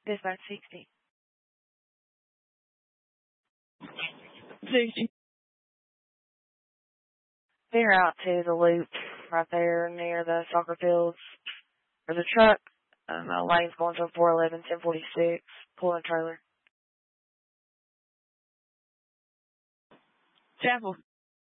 Dispatch 60. 60. They're out to the loop right there near the soccer fields. There's a truck. Lane's going to 411, 1046, pulling a trailer. Chapel.